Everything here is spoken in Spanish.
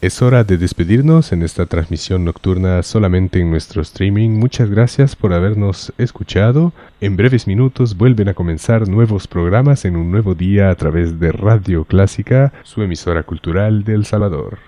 Es hora de despedirnos en esta transmisión nocturna solamente en nuestro streaming. Muchas gracias por habernos escuchado. En breves minutos vuelven a comenzar nuevos programas en un nuevo día a través de Radio Clásica, su emisora cultural de El Salvador.